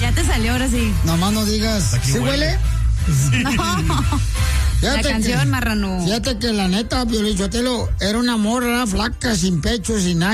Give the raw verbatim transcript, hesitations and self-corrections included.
Ya te salió ahora sí. Nomás no digas. ¿Sí huele? No. Fíjate La canción, que, marrano. Fíjate que la neta, Piolín Sotelo, era una morra flaca, sin pecho, sin nada.